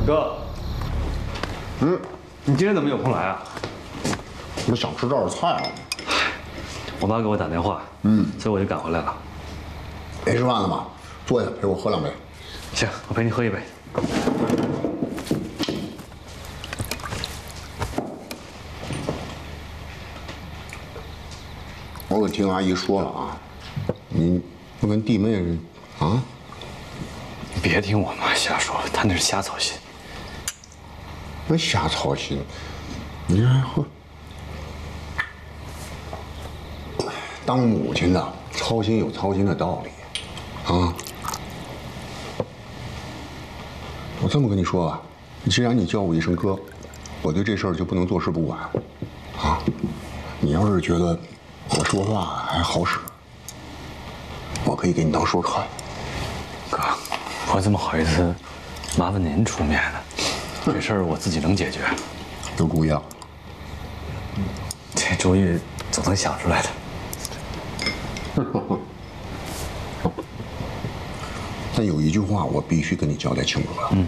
哥，你今天怎么有空来啊？ 我想吃这儿的菜啊。 我妈给我打电话，所以我就赶回来了。 没吃饭了吗？坐下陪我喝两杯。 行，我陪你喝一杯。 我可听阿姨说了啊，你不跟弟妹啊？ 你别听我妈瞎说，她那是瞎操心。 那瞎操心，你这还喝？当母亲的操心有操心的道理，啊！我这么跟你说吧，既然你叫我一声哥，我对这事儿就不能坐视不管，啊！你要是觉得我说话还好使，我可以给你当说客。 哥，我怎么好意思麻烦您出面呢？这事儿我自己能解决。 有主意啊？ 这主意总能想出来的。 但有一句话我必须跟你交代清楚了。